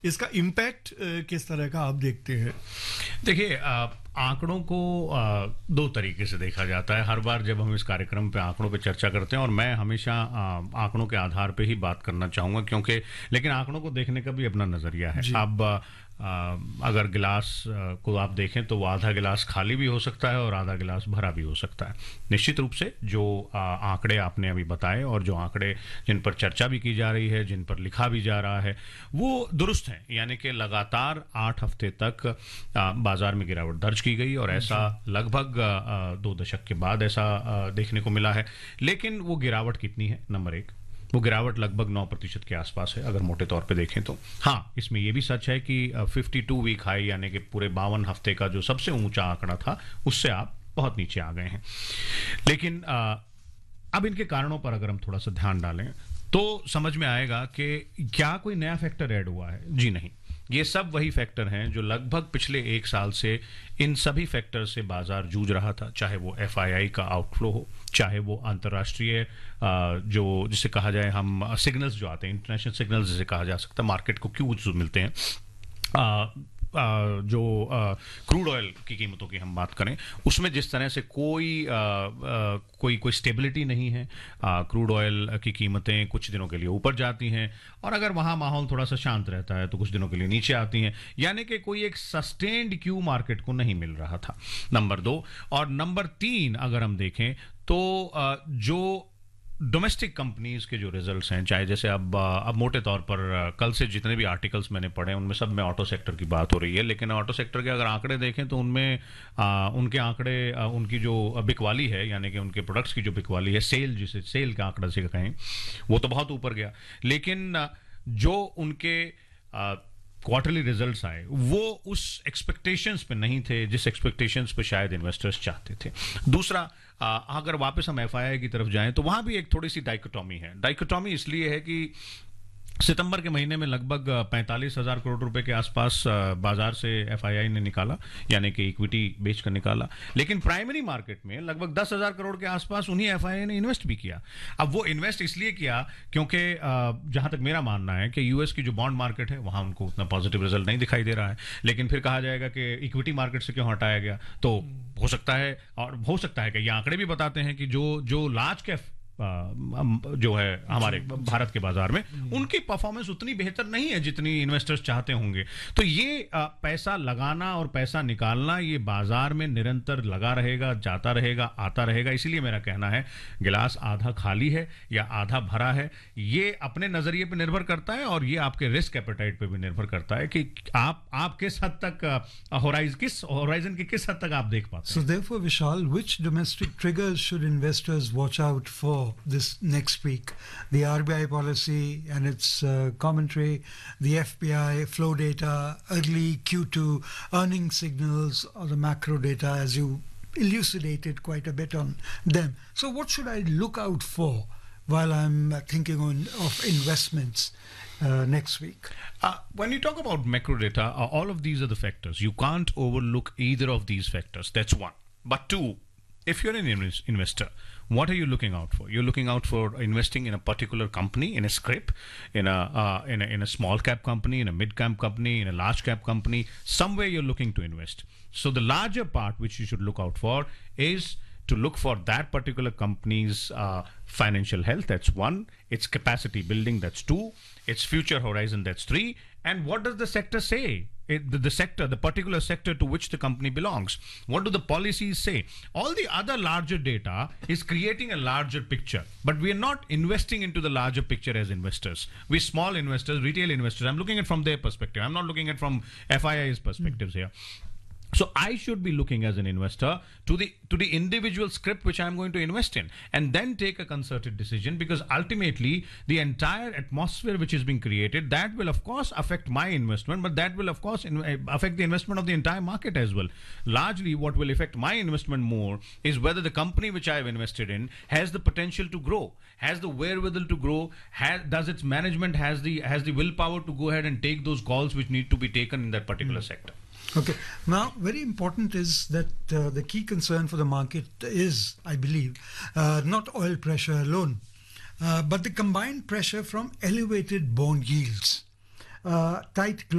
इसका इम्पैक्ट किस तरह का आप देखते हैं? देखिए, आंकड़ों को दो तरीके से देखा जाता है। हर बार जब हम इस कार्यक्रम पे आंकड़ों पे चर्चा करते हैं, और मैं हमेशा आंकड़ों के आधार पे ही बात करना चाहूँगा, क्योंकि लेकिन आंकड़ों को देखने का भी अपना नज़रिया है। जी। अब अगर गिलास को आप देखें तो वो आधा गिलास खाली भी हो सकता है और आधा गिलास भरा भी हो सकता है। निश्चित रूप से जो आंकड़े आपने अभी बताए और जो आंकड़े जिन पर चर्चा भी की जा रही है, जिन पर लिखा भी जा रहा है, वो दुरुस्त हैं। यानी कि लगातार 8 हफ्ते तक बाजार में गिरावट दर्ज की गई, और ऐसा लगभग 2 दशक के बाद ऐसा देखने को मिला है। लेकिन वो गिरावट कितनी है? नंबर एक, वो गिरावट लगभग 9% के आसपास है अगर मोटे तौर पे देखें तो। हाँ, इसमें ये भी सच है कि 52 वीक हाई, यानी कि पूरे 52 हफ्ते का जो सबसे ऊंचा आंकड़ा था, उससे आप बहुत नीचे आ गए हैं। लेकिन अब इनके कारणों पर अगर हम थोड़ा सा ध्यान डालें तो समझ में आएगा कि क्या कोई नया फैक्टर ऐड हुआ है? जी नहीं। ये सब वही फैक्टर हैं जो लगभग पिछले 1 साल से इन सभी फैक्टर से बाजार जूझ रहा था। चाहे वो एफआईआई का आउटफ्लो हो, चाहे वो अंतर्राष्ट्रीय जो जिसे कहा जाए, हम सिग्नल्स जो आते हैं, इंटरनेशनल सिग्नल्स जिसे कहा जा सकता है, मार्केट को क्यूज मिलते हैं, जो क्रूड ऑयल की कीमतों की हम बात करें, उसमें जिस तरह से कोई स्टेबिलिटी नहीं है। क्रूड ऑयल की कीमतें कुछ दिनों के लिए ऊपर जाती हैं, और अगर वहाँ माहौल थोड़ा सा शांत रहता है तो कुछ दिनों के लिए नीचे आती हैं। यानी कि कोई एक सस्टेन्ड क्यू मार्केट को नहीं मिल रहा था, नंबर 2। और नंबर 3 अगर हम देखें तो जो डोमेस्टिक कंपनीज के जो रिजल्ट्स हैं, चाहे जैसे अब मोटे तौर पर कल से जितने भी आर्टिकल्स मैंने पढ़े उनमें सब में ऑटो सेक्टर की बात हो रही है। लेकिन ऑटो सेक्टर के अगर आंकड़े देखें तो उनमें उनके आंकड़े, उनकी जो बिकवाली है, यानी कि उनके प्रोडक्ट्स की जो बिकवाली है, जिसे सेल का आंकड़ा से कहें, वो तो बहुत ऊपर गया। लेकिन जो उनके क्वार्टरली रिजल्ट्स आए वो उस एक्सपेक्टेशंस पे नहीं थे जिस एक्सपेक्टेशंस पे शायद इन्वेस्टर्स चाहते थे। दूसरा, अगर वापस हम एफआईआई की तरफ जाएं तो वहां भी एक थोड़ी सी डाइकोटॉमी है। डाइकोटॉमी इसलिए है कि सितंबर के महीने में लगभग 45,000 करोड़ रुपए के आसपास बाजार से एफआईआई ने निकाला, यानी कि इक्विटी बेचकर निकाला। लेकिन प्राइमरी मार्केट में लगभग 10,000 करोड़ के आसपास उन्हीं एफआईआई ने इन्वेस्ट भी किया। अब वो इन्वेस्ट इसलिए किया क्योंकि जहां तक मेरा मानना है कि यूएस की जो बॉन्ड मार्केट है वहां उनको उतना पॉजिटिव रिजल्ट नहीं दिखाई दे रहा है। लेकिन फिर कहा जाएगा कि इक्विटी मार्केट से क्यों हटाया गया, तो हो सकता है, और हो सकता है कि ये आंकड़े भी बताते हैं कि जो लार्ज कैप जो है हमारे भारत के बाजार में, उनकी परफॉर्मेंस उतनी बेहतर नहीं है जितनी इन्वेस्टर्स चाहते होंगे। तो ये पैसा लगाना और पैसा निकालना, ये बाजार में निरंतर लगा रहेगा, जाता रहेगा, आता रहेगा। इसीलिए मेरा कहना है, गिलास आधा खाली है या आधा भरा है, ये अपने नजरिए पे निर्भर करता है, और ये आपके रिस्क एपेटाइट पे भी निर्भर करता है कि आप किस हद तक होराइजन की किस हद तक आप देख पाते हैं। So therefore, Vishal, which domestic triggers should investors watch out for this next week? The RBI policy and its commentary, the FPI flow data, early Q2 earnings signals, or the macro data, as you elucidated quite a bit on them. So what should I look out for while I'm thinking of investments next week? When you talk about macro data, all of these are the factors. You can't overlook either of these factors. That's one. But two, if you're an investor, what are you looking out for? You're looking out for investing in a particular company, in a scrip, in a small cap company, in a mid cap company, in a large cap company. Somewhere you're looking to invest. So the larger part which you should look out for is to look for that particular company's financial health. That's one. Its capacity building. That's two. Its future horizon. That's three. And what does the sector say? The particular sector to which the company belongs. What do the policies say? All the other larger data is creating a larger picture, but we are not investing into the larger picture as investors. We small investors, retail investors, I'm looking at from their perspective. I'm not looking at from FII's perspectives here. So I should be looking as an investor to the individual script which I'm going to invest in, and then take a concerted decision, because ultimately the entire atmosphere which is being created, that will of course affect my investment, but that will of course affect the investment of the entire market as well. Largely what will affect my investment more is whether the company which I have invested in has the potential to grow, has the wherewithal to grow, does its management has the willpower to go ahead and take those calls which need to be taken in that particular sector. Okay. Now, very important is that the key concern for the market is, I believe, not oil pressure alone, but the combined pressure from elevated bond yields. tight